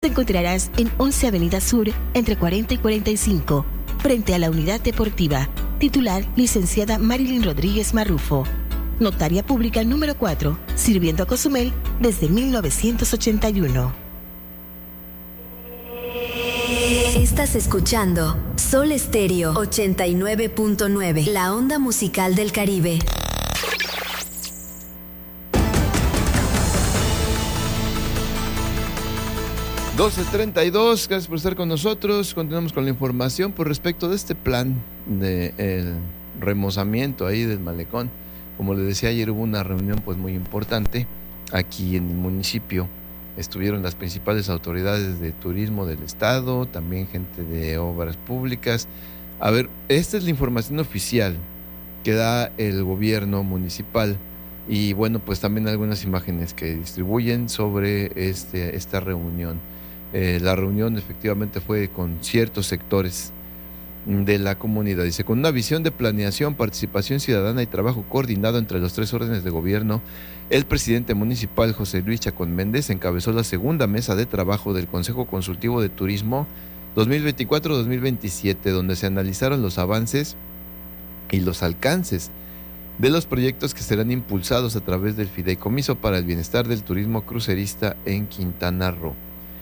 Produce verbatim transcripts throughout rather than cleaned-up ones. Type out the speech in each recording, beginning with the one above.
Te encontrarás en once Avenida Sur, entre cuarenta y cuarenta y cinco, frente a la Unidad Deportiva. Titular, licenciada Marilyn Rodríguez Marrufo. Notaria Pública número cuatro, sirviendo a Cozumel desde mil novecientos ochenta y uno. Estás escuchando Sol Estéreo ochenta y nueve punto nueve, la onda musical del Caribe. doce treinta y dos, gracias por estar con nosotros. Continuamos con la información por respecto de este plan de el remozamiento ahí del malecón. Como les decía, ayer hubo una reunión pues muy importante aquí en el municipio. Estuvieron las principales autoridades de turismo del estado, también gente de obras públicas. A ver, esta es la información oficial que da el gobierno municipal y bueno, pues también algunas imágenes que distribuyen sobre este, esta reunión. Eh, la reunión efectivamente fue con ciertos sectores de la comunidad. Dice, con una visión de planeación, participación ciudadana y trabajo coordinado entre los tres órdenes de gobierno, el presidente municipal José Luis Chacón Méndez encabezó la segunda mesa de trabajo del Consejo Consultivo de Turismo dos mil veinticuatro dos mil veintisiete, donde se analizaron los avances y los alcances de los proyectos que serán impulsados a través del Fideicomiso para el Bienestar del Turismo Crucerista en Quintana Roo.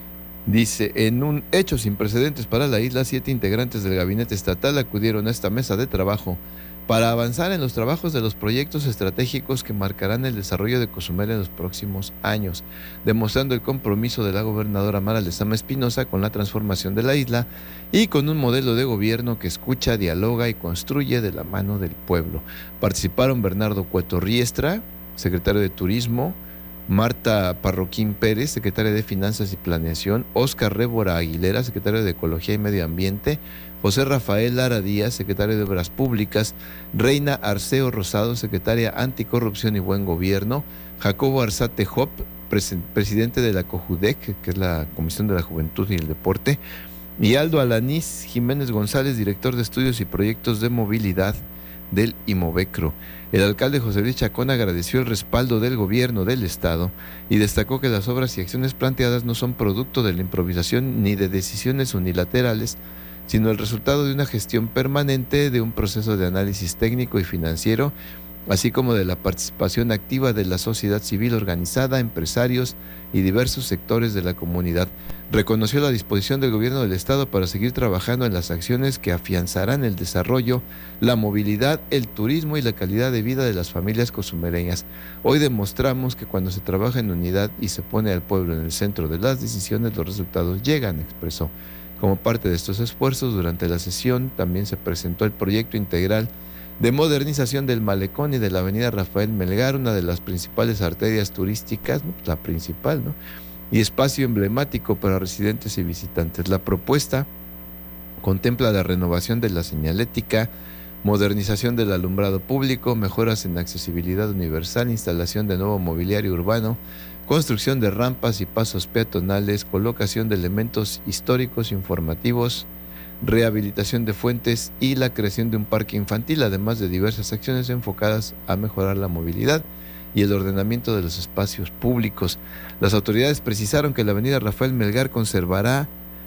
Dice, en un hecho sin precedentes para la isla, siete integrantes del gabinete estatal acudieron a esta mesa de trabajo para avanzar en los trabajos de los proyectos estratégicos que marcarán el desarrollo de Cozumel en los próximos años, demostrando el compromiso de la gobernadora Mara Lezama Espinosa con la transformación de la isla y con un modelo de gobierno que escucha, dialoga y construye de la mano del pueblo. Participaron Bernardo Cueto Riestra, secretario de Turismo, Marta Parroquín Pérez, secretaria de Finanzas y Planeación, Óscar Rébora Aguilera, secretario de Ecología y Medio Ambiente, José Rafael Lara Díaz, secretario de Obras Públicas, Reina Arceo Rosado, secretaria Anticorrupción y Buen Gobierno, Jacobo Arzate Hop, pres- presidente de la COJUDEC, que es la Comisión de la Juventud y el Deporte, y Aldo Alanís Jiménez González, director de Estudios y Proyectos de Movilidad del Imovecro. El alcalde José Luis Chacón agradeció el respaldo del gobierno del estado y destacó que las obras y acciones planteadas no son producto de la improvisación ni de decisiones unilaterales, sino el resultado de una gestión permanente de un proceso de análisis técnico y financiero, así como de la participación activa de la sociedad civil organizada, empresarios y diversos sectores de la comunidad. Reconoció la disposición del gobierno del estado para seguir trabajando en las acciones que afianzarán el desarrollo, la movilidad, el turismo y la calidad de vida de las familias cozumeleñas. Hoy demostramos que cuando se trabaja en unidad y se pone al pueblo en el centro de las decisiones, los resultados llegan, expresó. Como parte de estos esfuerzos, durante la sesión también se presentó el proyecto integral de modernización del malecón y de la avenida Rafael Melgar, una de las principales arterias turísticas, ¿no? La principal, ¿no? Y espacio emblemático para residentes y visitantes. La propuesta contempla la renovación de la señalética, modernización del alumbrado público, mejoras en accesibilidad universal, instalación de nuevo mobiliario urbano, construcción de rampas y pasos peatonales, colocación de elementos históricos informativos, rehabilitación de fuentes y la creación de un parque infantil, además de diversas acciones enfocadas a mejorar la movilidad y el ordenamiento de los espacios públicos. Las autoridades precisaron que la avenida Rafael Melgar conservará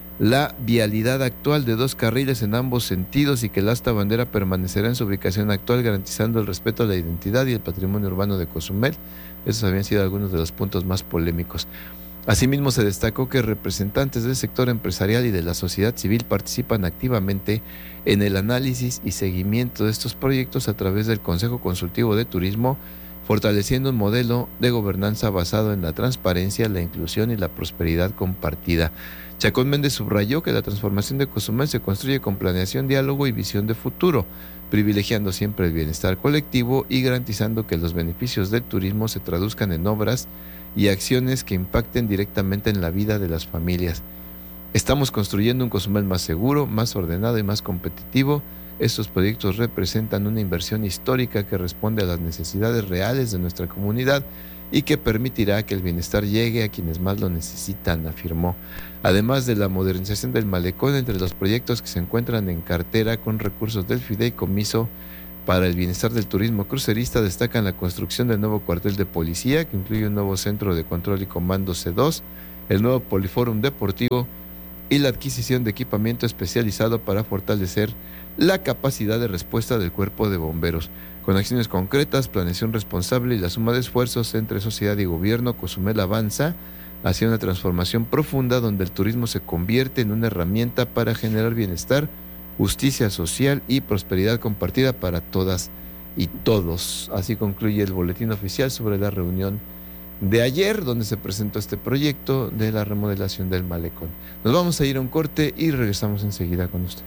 la vialidad actual de dos carriles en ambos sentidos y que el asta bandera permanecerá en su ubicación actual, garantizando el respeto a la identidad y el patrimonio urbano de Cozumel. Esos habían sido algunos de los puntos más polémicos. Asimismo, se destacó que representantes del sector empresarial y de la sociedad civil participan activamente en el análisis y seguimiento de estos proyectos a través del Consejo Consultivo de Turismo, fortaleciendo un modelo de gobernanza basado en la transparencia, la inclusión y la prosperidad compartida. Chacón Méndez subrayó que la transformación de Cozumel se construye con planeación, diálogo y visión de futuro, privilegiando siempre el bienestar colectivo y garantizando que los beneficios del turismo se traduzcan en obras y acciones que impacten directamente en la vida de las familias. Estamos construyendo un Cozumel más seguro, más ordenado y más competitivo. Estos proyectos representan una inversión histórica que responde a las necesidades reales de nuestra comunidad y que permitirá que el bienestar llegue a quienes más lo necesitan, afirmó. Además de la modernización del malecón, entre los proyectos que se encuentran en cartera con recursos del Fideicomiso para el Bienestar del Turismo Crucerista, destacan la construcción del nuevo cuartel de policía, que incluye un nuevo centro de control y comando C dos, el nuevo Poliforum Deportivo y la adquisición de equipamiento especializado para fortalecer la capacidad de respuesta del cuerpo de bomberos. Con acciones concretas, planeación responsable y la suma de esfuerzos entre sociedad y gobierno, Cozumel avanza hacia una transformación profunda donde el turismo se convierte en una herramienta para generar bienestar, justicia social y prosperidad compartida para todas y todos. Así concluye el boletín oficial sobre la reunión de ayer, donde se presentó este proyecto de la remodelación del malecón. Nos vamos a ir a un corte y regresamos enseguida con usted.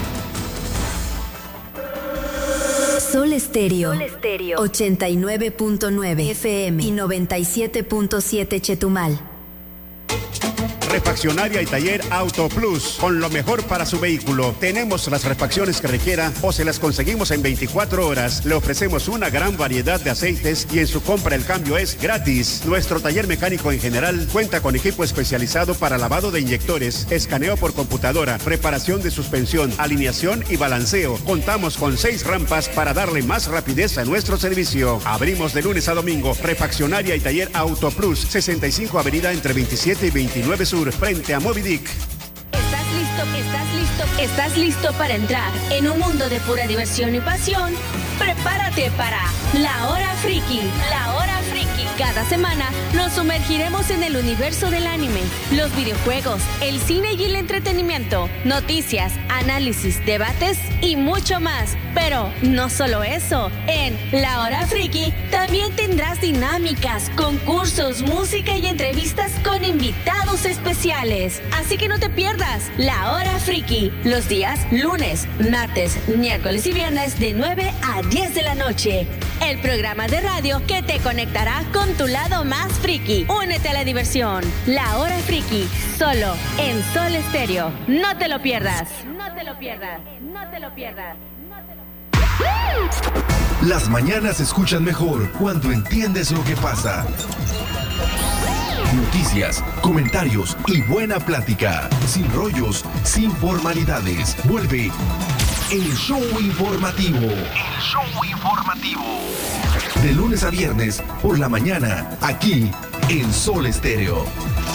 Sol Estéreo, Sol Estéreo, ochenta y nueve punto nueve F M y noventa y siete punto siete Chetumal. Refaccionaria y taller Auto Plus, con lo mejor para su vehículo. Tenemos las refacciones que requiera o se las conseguimos en veinticuatro horas. Le ofrecemos una gran variedad de aceites y en su compra el cambio es gratis. Nuestro taller mecánico en general cuenta con equipo especializado para lavado de inyectores, escaneo por computadora, preparación de suspensión, alineación y balanceo. Contamos con seis rampas para darle más rapidez a nuestro servicio. Abrimos de lunes a domingo. Refaccionaria y taller Auto Plus, sesenta y cinco Avenida entre veintisiete y veintinueve Sur, frente a Moby Dick. ¿Estás listo? ¿Estás listo? ¿Estás listo para entrar en un mundo de pura diversión y pasión? Prepárate para La Hora Friki. La Hora Friki. Cada semana nos sumergiremos en el universo del anime, los videojuegos, el cine y el entretenimiento, noticias, análisis, debates y mucho más. Pero no solo eso, en La Hora Friki también tendrás dinámicas, concursos, música y entrevistas con invitados especiales. Así que no te pierdas La Hora Friki, los días lunes, martes, miércoles y viernes de nueve a diez de la noche. El programa de radio que te conectará con tu lado más friki. Únete a la diversión. La Hora Friki, solo en Sol Estéreo. No te lo pierdas. No te lo pierdas. No te lo pierdas. Las mañanas se escuchan mejor cuando entiendes lo que pasa. Noticias, comentarios y buena plática. Sin rollos, sin formalidades. Vuelve el show informativo. El show informativo. De lunes a viernes por la mañana, aquí en Sol Estéreo.